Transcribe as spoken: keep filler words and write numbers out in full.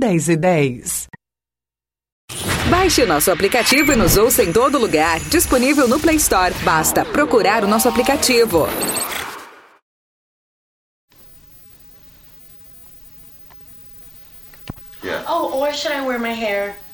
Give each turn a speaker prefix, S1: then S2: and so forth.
S1: dez e dez.
S2: Baixe o nosso aplicativo e nos ouça em todo lugar. Disponível no Play Store. Basta procurar o nosso aplicativo.
S3: Yeah. Oh, where should I wear my hair?